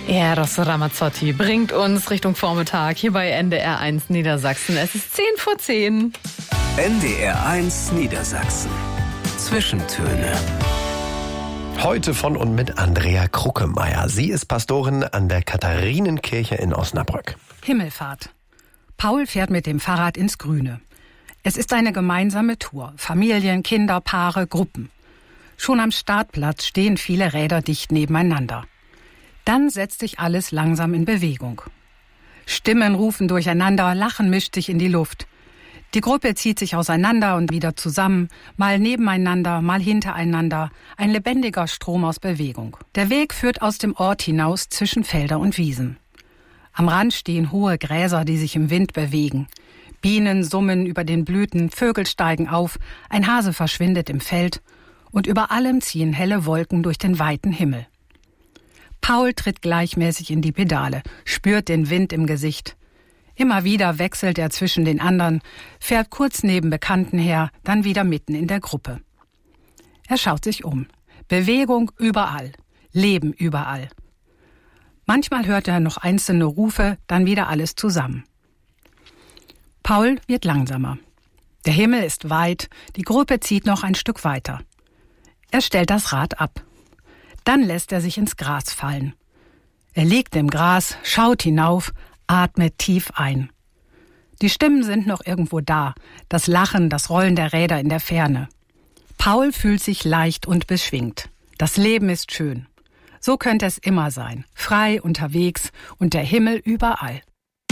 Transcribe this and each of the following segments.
Eros Ramazzotti bringt uns Richtung Vormittag hier bei NDR 1 Niedersachsen. Es ist 10:10. NDR 1 Niedersachsen. Zwischentöne. Heute von und mit Andrea Kruckemeyer. Sie ist Pastorin an der Katharinenkirche in Osnabrück. Himmelfahrt. Paul fährt mit dem Fahrrad ins Grüne. Es ist eine gemeinsame Tour. Familien, Kinder, Paare, Gruppen. Schon am Startplatz stehen viele Räder dicht nebeneinander. Dann setzt sich alles langsam in Bewegung. Stimmen rufen durcheinander, Lachen mischt sich in die Luft. Die Gruppe zieht sich auseinander und wieder zusammen, mal nebeneinander, mal hintereinander, ein lebendiger Strom aus Bewegung. Der Weg führt aus dem Ort hinaus zwischen Felder und Wiesen. Am Rand stehen hohe Gräser, die sich im Wind bewegen. Bienen summen über den Blüten, Vögel steigen auf, ein Hase verschwindet im Feld und über allem ziehen helle Wolken durch den weiten Himmel. Paul tritt gleichmäßig in die Pedale, spürt den Wind im Gesicht. Immer wieder wechselt er zwischen den anderen, fährt kurz neben Bekannten her, dann wieder mitten in der Gruppe. Er schaut sich um. Bewegung überall, Leben überall. Manchmal hört er noch einzelne Rufe, dann wieder alles zusammen. Paul wird langsamer. Der Himmel ist weit, die Gruppe zieht noch ein Stück weiter. Er stellt das Rad ab. Dann lässt er sich ins Gras fallen. Er liegt im Gras, schaut hinauf, atmet tief ein. Die Stimmen sind noch irgendwo da, das Lachen, das Rollen der Räder in der Ferne. Paul fühlt sich leicht und beschwingt. Das Leben ist schön. So könnte es immer sein, frei unterwegs und der Himmel überall.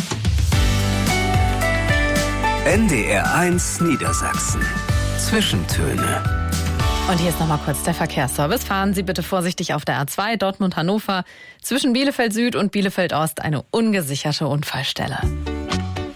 NDR 1 Niedersachsen. Zwischentöne. Und hier ist nochmal kurz der Verkehrsservice. Fahren Sie bitte vorsichtig auf der A2 Dortmund-Hannover. Zwischen Bielefeld Süd und Bielefeld Ost eine ungesicherte Unfallstelle.